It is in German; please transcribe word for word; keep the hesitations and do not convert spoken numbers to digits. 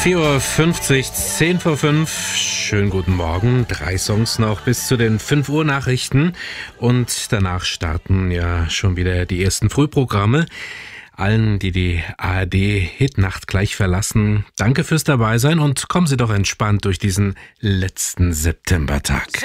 vier Uhr fünfzig, zehn vor fünf. Schönen guten Morgen. Drei Songs noch bis zu den fünf Uhr Nachrichten. Und danach starten ja schon wieder die ersten Frühprogramme. Allen, die die A R D-Hitnacht gleich verlassen, danke fürs Dabeisein und kommen Sie doch entspannt durch diesen letzten Septembertag.